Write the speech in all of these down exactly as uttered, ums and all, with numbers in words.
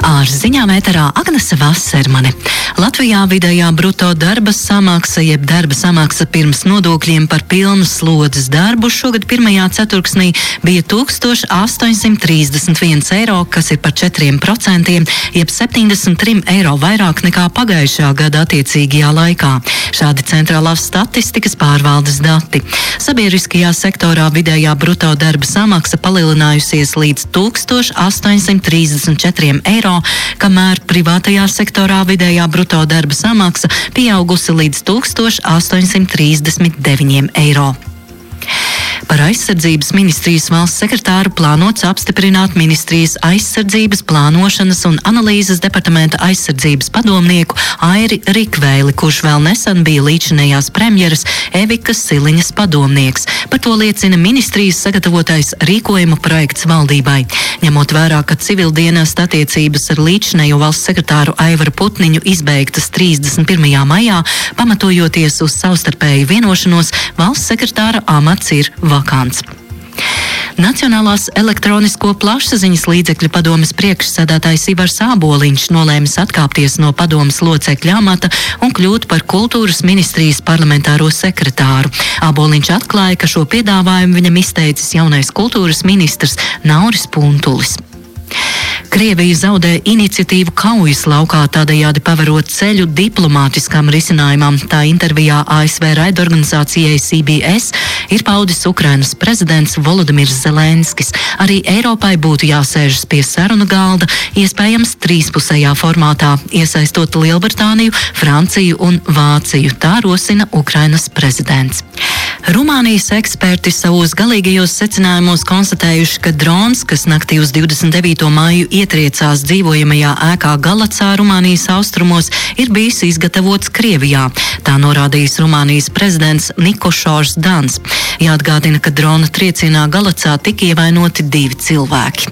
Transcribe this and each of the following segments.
Ar ziņām ēterā Agnese Vasermane. Latvijā vidējā bruto darba samaksa, jeb darba samaksa pirms nodokļiem par pilnu slodzes darbu šogad pirmajā ceturksnī bija tūkstoš astoņsimt trīsdesmit viens eiro, kas ir par četriem procentiem, jeb septiņdesmit trim eiro vairāk nekā pagājušā gada attiecīgajā laikā. Šādi centrālās statistikas pārvaldes dati. Sabiedriskajā sektorā vidējā bruto darba samaksa palielinājusies līdz tūkstoš astoņsimt trīsdesmit četriem eiro, kamēr privātajā sektorā vidējā bruto darba samaksa pieaugusi līdz tūkstoš astoņsimt trīsdesmit deviņiem eiro. Par aizsardzības ministrijas valsts sekretāru plānots apstiprināt ministrijas aizsardzības, plānošanas un analīzes departamenta aizsardzības padomnieku Airi Rikvēli, kurš vēl nesen bija līdzinējās premjeras Evikas Siliņas padomnieks. Par to liecina ministrijas sagatavotais rīkojuma projekts valdībai. Ņemot vērā, ka civildienesta attiecības ar līdzinējo valsts sekretāru Aivaru Putniņu izbeigtas trīsdesmit pirmajā maijā, pamatojoties uz savstarpēju vienošanos, valsts sekretāra amats ir vakants. Nacionālās elektronisko plašsaziņas līdzekļu padomes priekšsēdētājs Ivars Āboliņš nolēmis atkāpties no padomes locekļa amata un kļūt par kultūras ministrijas parlamentāro sekretāru. Āboliņš atklāja, ka šo piedāvājumu viņam izteicis jaunais kultūras ministrs Nauris Puntulis. Krievija zaudē iniciatīvu kaujas laukā, tādējādi paverot ceļu diplomātiskām risinājumam. Tā intervijā A S V raidorganizācijai C B S ir paudis Ukrainas prezidents Volodimirs Zelenskis. Arī Eiropai būtu jāsēžas pie sarunu galda, iespējams trīspusējā formātā, iesaistot Lielbritāniju, Franciju un Vāciju. Tā rosina Ukrainas prezidents. Rumānijas eksperti savos galīgajos secinājumos konstatējuši, ka drons, kas naktī uz divdesmit devīto māju ietriecās dzīvojamajā ēkā Galacā, Rumānijas austrumos, ir bijis izgatavots Krievijā. Tā norādījis Rumānijas prezidents Nikošors Dans. Jāatgādina, ka drona triecienā Galacā tika ievainoti divi cilvēki.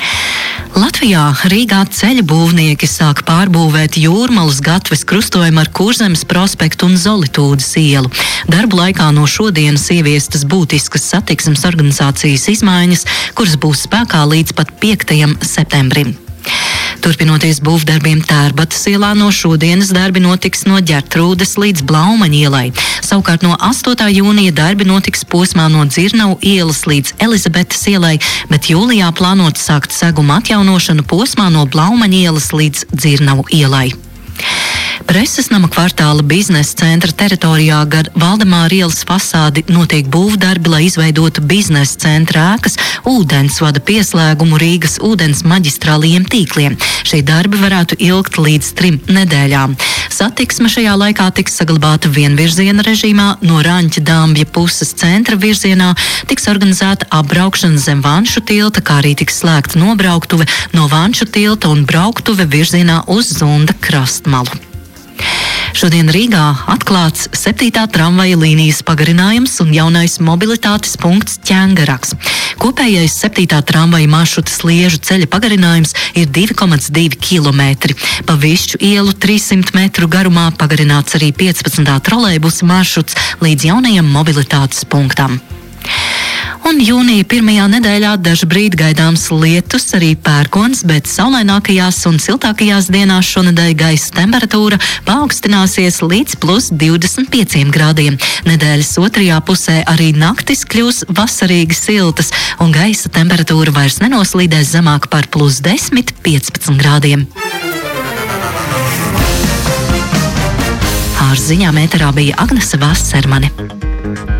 Latvijā Rīgā ceļa būvnieki sāk pārbūvēt Jūrmalas gatves krustojumu ar Kurzemes prospektu un Zolitūdes ielu. Darbu laikā no šodienas ieviestas būtiskas satiksmes organizācijas izmaiņas, kuras būs spēkā līdz pat piektajam septembrim. Turpinoties būvdarbiem Tērbatas ielā, no šodienas darbi notiks no Ģertrūdes līdz Blaumaņa ielai. Savukārt no astotā jūnija darbi notiks posmā no Dzirnavu ielas līdz Elizabetes ielai, bet jūlijā plānots sākt seguma atjaunošanu posmā no Blaumaņa ielas līdz Dzirnavu ielai. Preses nama kvartāla biznesa centra teritorijā gar Valdemāra ielas fasādi notiek būvdarbi, lai izveidotu biznesa centra ēkas ūdensvada pieslēgumu Rīgas ūdens maģistrālajiem tīkliem. Šie darbi varētu ilgt līdz trim nedēļām. Satiksme šajā laikā tiks saglabāta vienvirziena režīmā, no Raņķa Dambja puses centra virzienā tiks organizēta apbraukšana zem Vanšu tilta, kā arī tiks slēgta nobrauktuve no Vanšu tilta un brauktuve virzienā uz Zunda krastmalu. Šodien Rīgā atklāts septītā tramvaja līnijas pagarinājums un jaunais mobilitātes punkts Ķengaraks. Kopējais septītā tramvaja maršruta Sliežu ceļa pagarinājums ir divi komats divi kilometri. Pa Višķu ielu trīssimt metru garumā pagarināts arī piecpadsmitā trolejbusa maršruts līdz jaunajam mobilitātes punktam. Un jūnija pirmajā nedēļā dažu brīdi gaidāms lietus, arī pērkons, bet saulainākajās un siltākajās dienās šonedēļ gaisa temperatūra paaugstināsies līdz plus divdesmit pieciem grādiem. Nedēļas otrajā pusē arī naktis kļūs vasarīgi siltas, un gaisa temperatūra vairs nenoslīdēs zemāk par plus desmit piecpadsmit grādiem. Ar ziņām ēterā bija Agnese Vasermane.